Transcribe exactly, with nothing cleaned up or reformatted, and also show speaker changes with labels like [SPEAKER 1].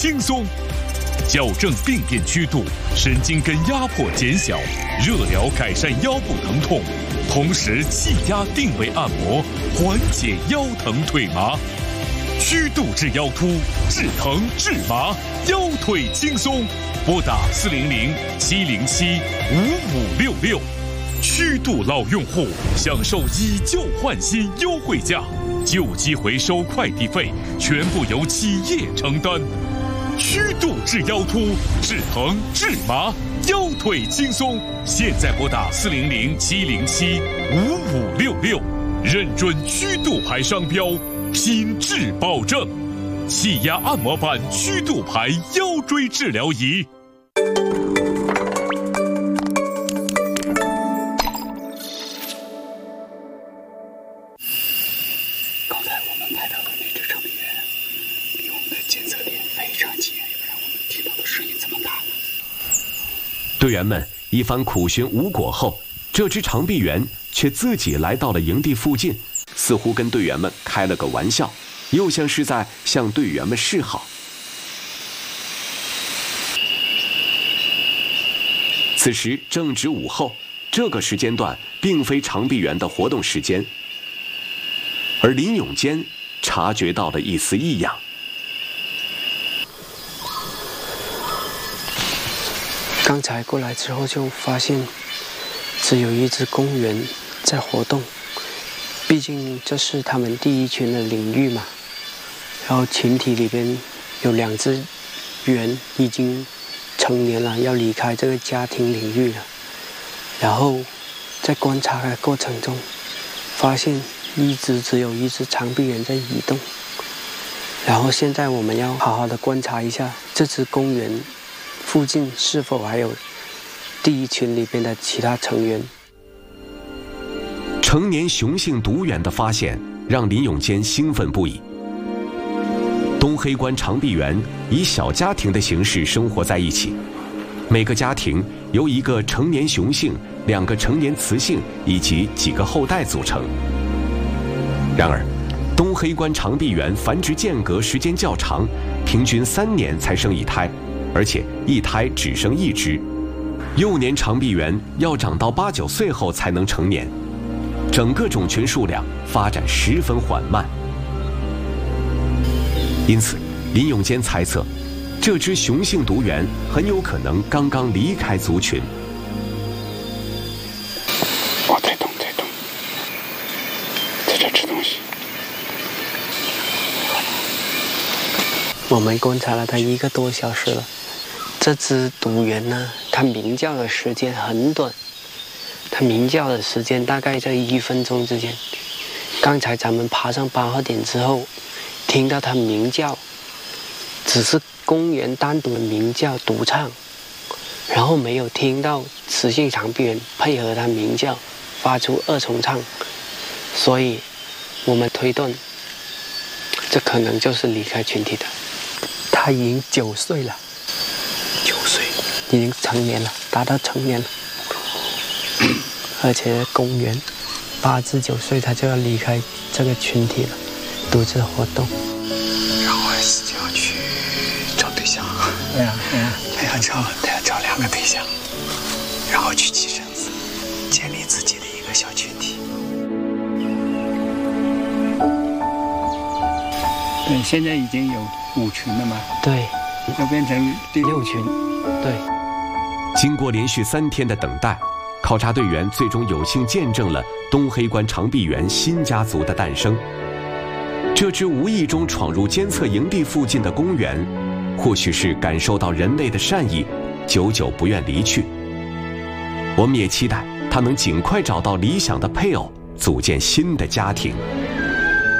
[SPEAKER 1] 轻松。矫正病变曲度，神经根压迫减小，热疗改善腰部疼痛，同时气压定位按摩缓解腰疼腿麻。曲度治腰突，治疼治麻，腰腿轻松。拨打四零零七零七五五六六。曲度老用户享受以旧换新优惠价，旧机回收快递费全部由企业承担。曲度治腰突，治疼治麻，腰腿轻松。现在拨打四零零七零七五五六六，认准曲度牌商标，品质保证。气压按摩板曲度牌腰椎治疗仪。
[SPEAKER 2] 刚才我们拍到的那只长臂猿，离我们的监测点非常近，要不然我们听到的声音这么大呢？
[SPEAKER 3] 队员们一番苦寻无果后，这只长臂猿却自己来到了营地附近，似乎跟队员们开了个玩笑，又像是在向队员们示好。此时正值午后，这个时间段并非长臂猿的活动时间，而林永坚察觉到了一丝异样。
[SPEAKER 4] 刚才过来之后就发现，只有一只公猿在活动，毕竟这是他们第一群的领域嘛。然后群体里边有两只猿已经成年了，要离开这个家庭领域了。然后在观察的过程中，发现一直只有一只长臂猿在移动。然后现在我们要好好的观察一下这只公猿附近是否还有第一群里边的其他成员。
[SPEAKER 3] 成年雄性独猿的发现让林永坚兴奋不已。东黑关长臂猿以小家庭的形式生活在一起，每个家庭由一个成年雄性、两个成年雌性以及几个后代组成。然而，东黑关长臂猿繁殖间隔时间较长，平均三年才生一胎，而且一胎只生一只。幼年长臂猿要长到八九岁后才能成年，整个种群数量发展十分缓慢。因此，林永坚猜测，这只雄性独猿很有可能刚刚离开族群。
[SPEAKER 2] 哦，在动，在动，在这吃东西。
[SPEAKER 4] 我们观察了它一个多小时了。这只独猿呢，它鸣叫的时间很短，它鸣叫的时间大概在一分钟之间。刚才咱们爬上八号点之后，听到它鸣叫，只是公猿单独的鸣叫独唱，然后没有听到雌性长臂猿配合它鸣叫，发出二重唱，所以我们推断，这可能就是离开群体的。它已经九岁了。
[SPEAKER 2] 九岁，
[SPEAKER 4] 已经成年了，达到成年了，而且公园八至九岁他就要离开这个群体了，独自活动。
[SPEAKER 2] 然后就要去找对象。
[SPEAKER 4] 对呀，对呀，
[SPEAKER 2] 他要找他要找两个对象，然后去起绳子，建立自己的一个小群体。
[SPEAKER 5] 对，现在已经有五群了嘛？
[SPEAKER 4] 对。
[SPEAKER 5] 要变成第
[SPEAKER 4] 六群，对。
[SPEAKER 3] 经过连续三天的等待，考察队员最终有幸见证了东黑关长臂猿新家族的诞生。这只无意中闯入监测营地附近的公猿，或许是感受到人类的善意，久久不愿离去。我们也期待它能尽快找到理想的配偶，组建新的家庭。